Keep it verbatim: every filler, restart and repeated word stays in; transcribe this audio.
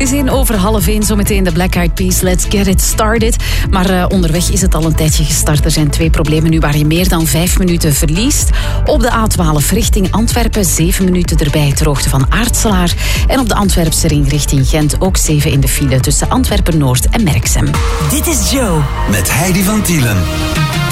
is in over half één, zometeen de Black Eyed Peas, Let's Get It Started. Maar uh, onderweg is het al een tijdje gestart. Er zijn twee problemen nu waar je meer dan vijf minuten verliest. Op de A twaalf richting Antwerpen, zeven minuten erbij ter hoogte van Aartselaar. En op de Antwerpse ring richting Gent ook zeven in de file tussen Antwerpen-Noord en Merksem. Dit is Joe. Met Heidi van Tielen.